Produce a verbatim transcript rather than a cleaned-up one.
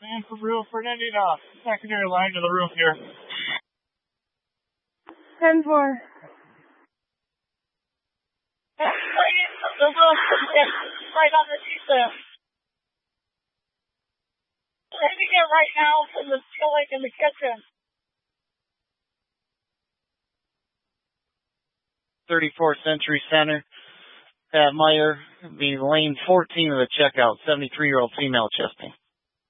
Man for roof, we're gonna need a secondary line to the roof here. ten four. The roof is right on the T-Sip. Hitting it right now from the ceiling in the kitchen. thirty-fourth Century Center. Pat Meyer, be lane fourteen of the checkout, seventy-three-year-old female chesting.